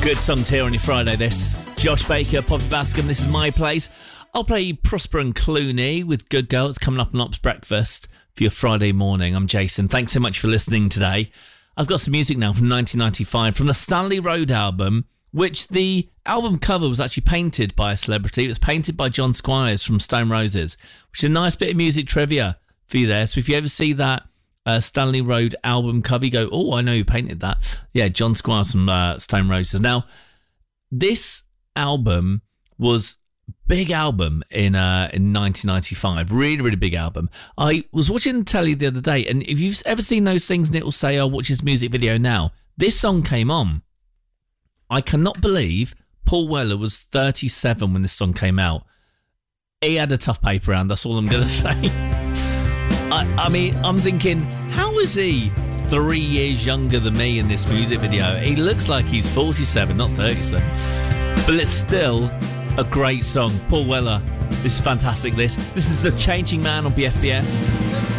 Good songs here on your Friday. This Josh Baker, Poppy Bascom. This is my place. I'll play Prosper and Clooney with Good Girl. It's coming up on Ops Breakfast for your Friday morning. I'm Jason. Thanks so much for listening today. I've got some music now from 1995 from the Stanley Road album, which the album cover was actually painted by a celebrity. It was painted by John Squires from Stone Roses, which is a nice bit of music trivia for you there. So if you ever see that Stanley Road album cover, you go, oh, I know who painted that. Yeah, John Squires from Stone Roses. Now, this album was a big album in 1995. Really, really big album. I was watching telly the other day, and if you've ever seen those things and it will say, oh, watch this music video now, this song came on. I cannot believe Paul Weller was 37 when this song came out. He had a tough paper round, that's all I'm going to say. I mean, I'm thinking, how is he 3 years younger than me in this music video? He looks like he's 47, not 37. But it's still a great song. Paul Weller, this is fantastic. This is The Changing Man on BFBS.